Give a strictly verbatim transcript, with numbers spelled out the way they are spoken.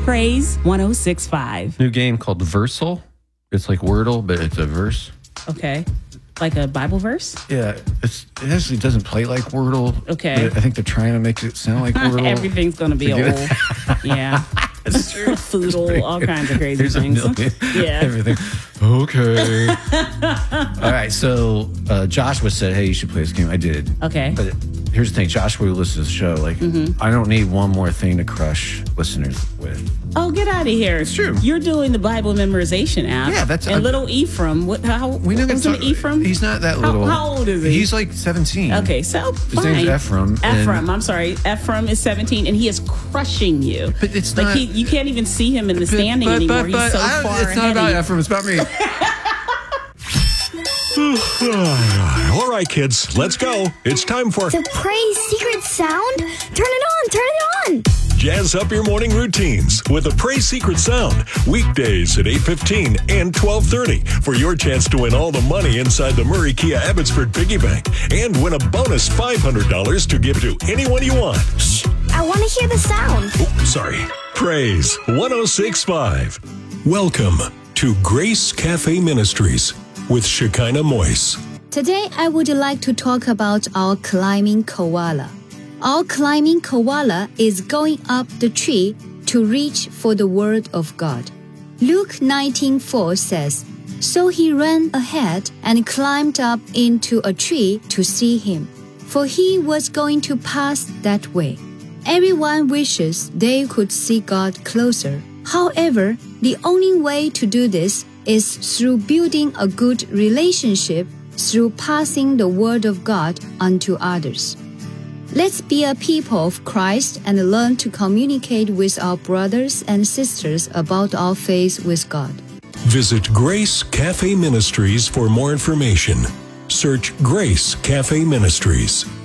Praise one oh six point five. New game called Versal. It's like Wordle, but it's a verse. Okay. Like a Bible verse? Yeah, it's, it actually doesn't play like Wordle. Okay. I think they're trying to make it sound like Wordle. Everything's going to be old. Yeah. It's true. Foodle, all kinds of crazy There's things. A million, Yeah. Everything. Okay. All right. So uh, Joshua said, hey, you should play this game. I did. Okay. But here's the thing. Joshua listens to the show. Like, mm-hmm. I don't need one more thing to crush listeners with. Oh, get out of here. It's true. You're doing the Bible memorization app. Yeah, that's... And uh, little Ephraim. What, how, we know wasn't Ephraim? He's not that how, little. How old is he? He's like seventeen. Okay, so His fine. name's Ephraim. Ephraim, I'm sorry. Ephraim is seventeen, and he is crushing you. But it's like not... He, you can't even see him in the standing but, anymore. But, but, he's so I, far It's not ahead about of Ephraim. It's about me. All right, kids, let's go. It's time for the Praise Secret Sound. Turn it on, turn it on. Jazz up your morning routines with the Praise Secret Sound. Weekdays at eight fifteen and twelve thirty for your chance to win all the money inside the Murray Kia Abbotsford Piggy Bank and win a bonus five hundred dollars to give to anyone you want. Shh, I want to hear the sound. Oh, sorry. Praise one oh six point five. Welcome to Grace Cafe Ministries with Shekinah Moise. Today, I would like to talk about our climbing koala. Our climbing koala is going up the tree to reach for the word of God. Luke nineteen four says, "So he ran ahead and climbed up into a tree to see him, for he was going to pass that way." Everyone wishes they could see God closer. However, the only way to do this is through building a good relationship through passing the word of God unto others. Let's be a people of Christ and learn to communicate with our brothers and sisters about our faith with God. Visit Grace Cafe Ministries for more information. Search Grace Cafe Ministries.